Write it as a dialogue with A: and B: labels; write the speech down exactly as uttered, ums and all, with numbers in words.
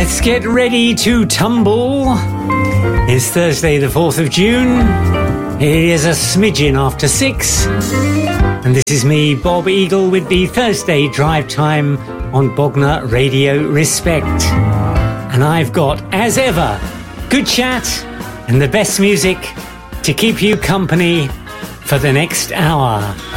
A: Let's get ready to tumble. It's Thursday the fourth of June. It is a smidgen after six. And this is me, Bob Eagle, with the Thursday drive time on Bognor Radio Respect. And I've got, as ever, good chat and the best music to keep you company for the next hour.